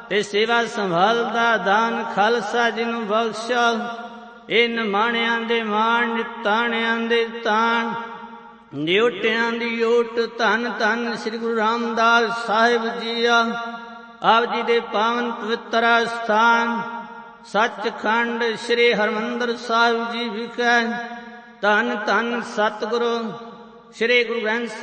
ਤੇ ਸੇਵਾ ਸੰਭਾਲਦਾ ਦਾਨ ਖਾਲਸਾ ਜਿਹਨੂੰ ਬਖਸ਼ਾ। ਇਹ ਨਿਮਾਣਿਆਂ ਦੇ ਮਾਣ ਨਿਤਾਣਿਆਂ ਦੇ ਤਾਣ ਨਿਉਟਿਆਂ ਦੀ ਓਟ। ਧੰਨ ਧੰਨ ਸ੍ਰੀ ਗੁਰੂ ਰਾਮਦਾਸ ਸਾਹਿਬ ਜੀਆ। ਆਪ ਜੀ ਦੇ ਪਾਵਨ ਪਵਿੱਤਰ ਸਥਾਨ ਸੱਚਖੰਡ ਸ੍ਰੀ ਹਰਿਮੰਦਰ ਸਾਹਿਬ ਜੀ ਵਿਖੇ ਧੰਨ ਧੰਨ ਸਤਿਗੁਰੂ ਸ੍ਰੀ ਗੁਰੂ ਗ੍ਰੰਥ